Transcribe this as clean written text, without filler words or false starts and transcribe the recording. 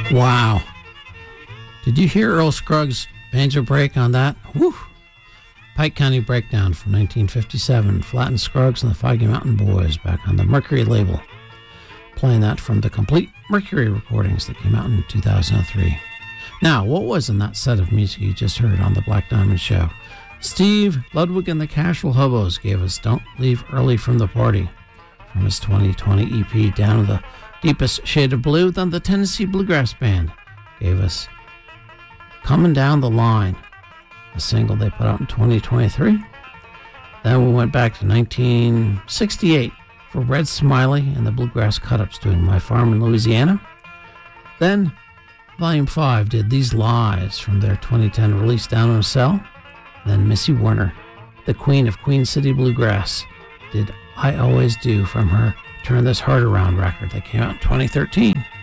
Wow. Did you hear Earl Scruggs' banjo break on that? Woo! Pike County Breakdown from 1957. Flatt and Scruggs and the Foggy Mountain Boys back on the Mercury label. Playing that from the complete Mercury recordings that came out in 2003. Now, what was in that set of music you just heard on the Black Diamond Show? Steve Ludwig and the Casual Hobos gave us Don't Leave Early from the Party from his 2020 EP Down in the Deepest Shade of Blue. Then the Tennessee Bluegrass Band gave us Coming Down the Line, a single they put out in 2023. Then we went back to 1968 for Red Smiley and the Bluegrass Cut-Ups doing My Farm in Louisiana. Then Volume 5 did These Lies from their 2010 release Down in a Cell. Then Missy Warner, the queen of Queen City Bluegrass, did I Always Do from her Turn This Heart Around record that came out in 2013.